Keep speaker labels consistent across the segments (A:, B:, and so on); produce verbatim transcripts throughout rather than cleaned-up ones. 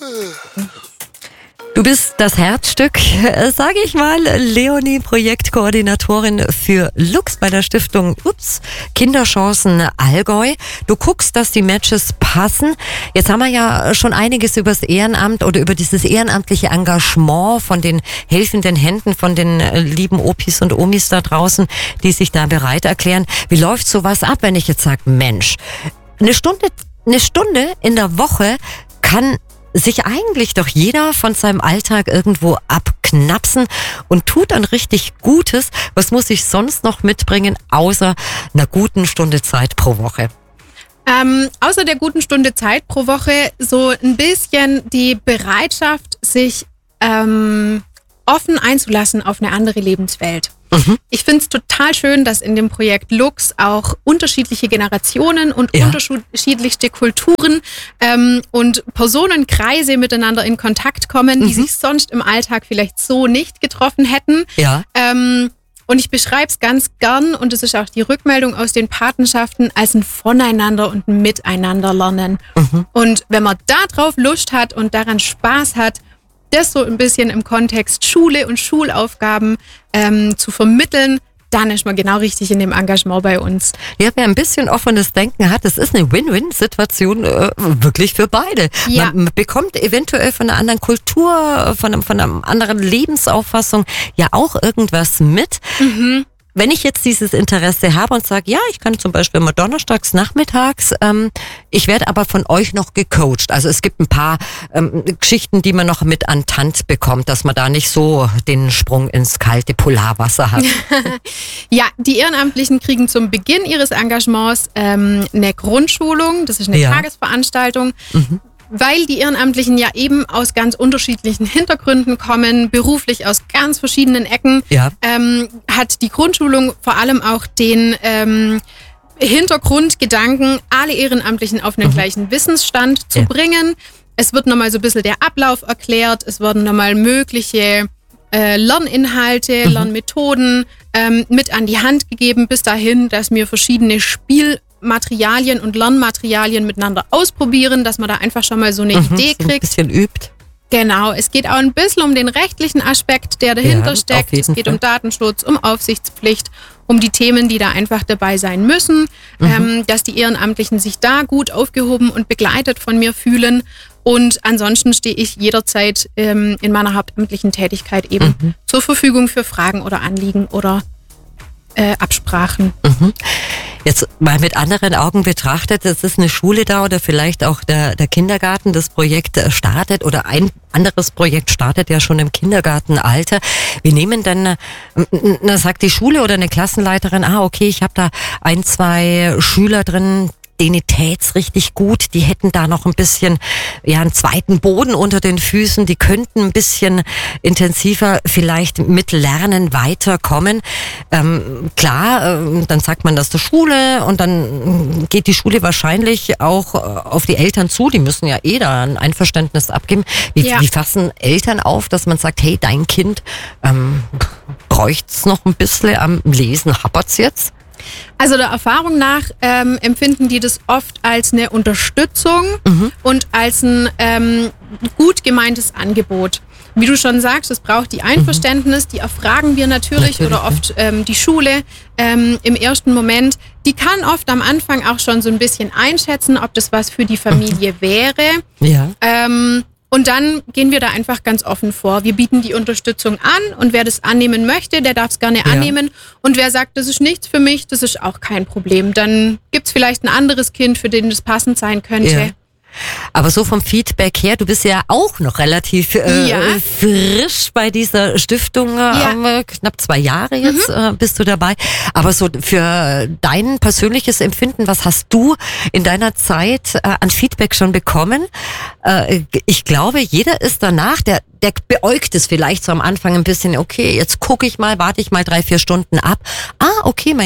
A: Du bist das Herzstück, sage ich mal, Leonie, Projektkoordinatorin für Lux bei der Stiftung Ups, Kinderchancen Allgäu. Du guckst, dass die Matches passen. Jetzt haben wir ja schon einiges über das Ehrenamt oder über dieses ehrenamtliche Engagement von den helfenden Händen, von den lieben Opis und Omis da draußen, die sich da bereit erklären. Wie läuft sowas ab, wenn ich jetzt sage, Mensch, eine Stunde, eine Stunde in der Woche kann sich eigentlich doch jeder von seinem Alltag irgendwo abknapsen und tut dann richtig Gutes. Was muss ich sonst noch mitbringen, außer einer guten Stunde Zeit pro Woche?
B: Ähm, außer der guten Stunde Zeit pro Woche so ein bisschen die Bereitschaft, sich ähm, offen einzulassen auf eine andere Lebenswelt. Mhm. Ich finde es total schön, dass in dem Projekt Lux auch unterschiedliche Generationen und ja. unterschiedlichste Kulturen ähm, und Personenkreise miteinander in Kontakt kommen, mhm. die sich sonst im Alltag vielleicht so nicht getroffen hätten. Ja. Ähm, und ich beschreibe es ganz gern, und das ist auch die Rückmeldung aus den Patenschaften, als ein Voneinander und ein Miteinander lernen. Mhm. Und wenn man da drauf Lust hat und daran Spaß hat, das so ein bisschen im Kontext Schule und Schulaufgaben ähm, zu vermitteln, dann ist man genau richtig in dem Engagement bei uns.
A: Ja, wer ein bisschen offenes Denken hat, das ist eine Win-Win-Situation äh, wirklich für beide. Ja. Man bekommt eventuell von einer anderen Kultur, von, einem, von einer anderen Lebensauffassung ja auch irgendwas mit. Mhm. Wenn ich jetzt dieses Interesse habe und sage, ja, ich kann zum Beispiel immer donnerstags nachmittags, ähm, ich werde aber von euch noch gecoacht. Also es gibt ein paar ähm, Geschichten, die man noch mit an Tand bekommt, dass man da nicht so den Sprung ins kalte Polarwasser hat.
B: Ja, die Ehrenamtlichen kriegen zum Beginn ihres Engagements ähm, eine Grundschulung, das ist eine ja. Tagesveranstaltung. Mhm. Weil die Ehrenamtlichen ja eben aus ganz unterschiedlichen Hintergründen kommen, beruflich aus ganz verschiedenen Ecken, ja. ähm, hat die Grundschulung vor allem auch den ähm, Hintergrundgedanken, alle Ehrenamtlichen auf einen mhm. gleichen Wissensstand zu ja. bringen. Es wird nochmal so ein bisschen der Ablauf erklärt, es werden nochmal mögliche äh, Lerninhalte, mhm. Lernmethoden ähm, mit an die Hand gegeben, bis dahin, dass wir verschiedene Spiel Materialien und Lernmaterialien miteinander ausprobieren, dass man da einfach schon mal so eine mhm, Idee kriegt.
A: Ein bisschen übt.
B: Genau, es geht auch ein bisschen um den rechtlichen Aspekt, der dahinter ja, steckt. Es geht Fall. um Datenschutz, um Aufsichtspflicht, um die Themen, die da einfach dabei sein müssen, mhm. ähm, dass die Ehrenamtlichen sich da gut aufgehoben und begleitet von mir fühlen. Und ansonsten stehe ich jederzeit ähm, in meiner hauptamtlichen Tätigkeit eben mhm. zur Verfügung für Fragen oder Anliegen oder äh, Absprachen.
A: Mhm. Jetzt mal mit anderen Augen betrachtet, es ist eine Schule da oder vielleicht auch der, der Kindergarten, das Projekt startet oder ein anderes Projekt startet ja schon im Kindergartenalter. Wir nehmen dann, na, sagt die Schule oder eine Klassenleiterin, ah okay, ich habe da ein, zwei Schüler drin, denen tät's richtig gut, die hätten da noch ein bisschen, ja, einen zweiten Boden unter den Füßen, die könnten ein bisschen intensiver vielleicht mit Lernen weiterkommen. Ähm, klar, äh, dann sagt man das der Schule und dann geht die Schule wahrscheinlich auch auf die Eltern zu, die müssen ja eh da ein Einverständnis abgeben. Wie, ja. wie fassen Eltern auf, dass man sagt, hey, dein Kind ähm, bräucht's noch ein bisschen am Lesen, hapert's jetzt?
B: Also der Erfahrung nach ähm, empfinden die das oft als eine Unterstützung mhm. und als ein ähm, gut gemeintes Angebot. Wie du schon sagst, es braucht die Einverständnis, die erfragen wir natürlich, natürlich oder oft ähm, die Schule ähm, im ersten Moment. Die kann oft am Anfang auch schon so ein bisschen einschätzen, ob das was für die Familie wäre. Ja. Ähm, Und dann gehen wir da einfach ganz offen vor. Wir bieten die Unterstützung an und wer das annehmen möchte, der darf es gerne ja. annehmen. Und wer sagt, das ist nichts für mich, das ist auch kein Problem. Dann gibt es vielleicht ein anderes Kind, für den das passend sein könnte. Ja.
A: Aber so vom Feedback her, du bist ja auch noch relativ äh, ja. frisch bei dieser Stiftung, ja. äh, knapp zwei Jahre jetzt mhm. äh, bist du dabei. Aber so für dein persönliches Empfinden, was hast du in deiner Zeit äh, an Feedback schon bekommen? Äh, ich glaube, jeder ist danach, der, der beäugt es vielleicht so am Anfang ein bisschen, okay, jetzt gucke ich mal, warte ich mal drei, vier Stunden ab. Ah, okay, mein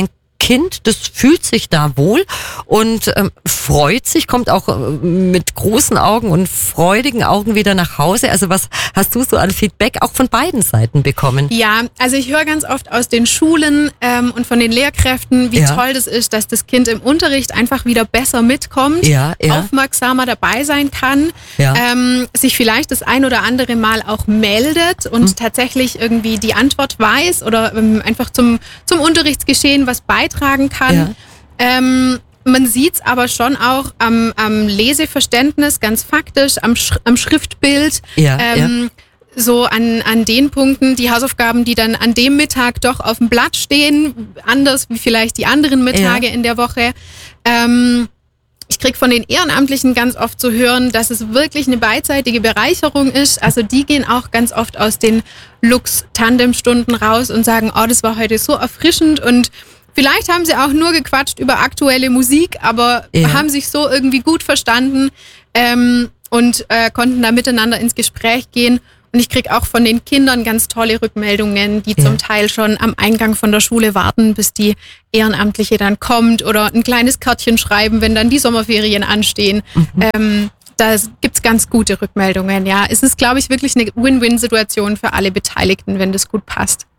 A: Kind, das fühlt sich da wohl und ähm, freut sich, kommt auch äh, mit großen Augen und freudigen Augen wieder nach Hause. Also was hast du so an Feedback auch von beiden Seiten bekommen?
B: Ja, also ich höre ganz oft aus den Schulen ähm, und von den Lehrkräften, wie ja. toll das ist, dass das Kind im Unterricht einfach wieder besser mitkommt,
A: ja, ja.
B: aufmerksamer dabei sein kann,
A: ja.
B: ähm, sich vielleicht das ein oder andere Mal auch meldet und hm. tatsächlich irgendwie die Antwort weiß oder ähm, einfach zum, zum Unterrichtsgeschehen was beitragen kann.
A: Ja.
B: Ähm, man sieht es aber schon auch am, am Leseverständnis, ganz faktisch, am, Sch- am Schriftbild.
A: Ja,
B: ähm,
A: ja.
B: So an, an den Punkten, die Hausaufgaben, die dann an dem Mittag doch auf dem Blatt stehen, anders wie vielleicht die anderen Mittage ja. in der Woche. Ähm, ich krieg von den Ehrenamtlichen ganz oft zu hören, dass es wirklich eine beidseitige Bereicherung ist. Also die gehen auch ganz oft aus den Lux-Tandem-Stunden raus und sagen, oh, das war heute so erfrischend und vielleicht haben sie auch nur gequatscht über aktuelle Musik, aber ja. haben sich so irgendwie gut verstanden ähm, und äh, konnten da miteinander ins Gespräch gehen. Und ich krieg auch von den Kindern ganz tolle Rückmeldungen, die ja. zum Teil schon am Eingang von der Schule warten, bis die Ehrenamtliche dann kommt oder ein kleines Kärtchen schreiben, wenn dann die Sommerferien anstehen. Mhm. Ähm, da gibt's ganz gute Rückmeldungen. Ja, es ist, glaube ich, wirklich eine Win-Win-Situation für alle Beteiligten, wenn das gut passt.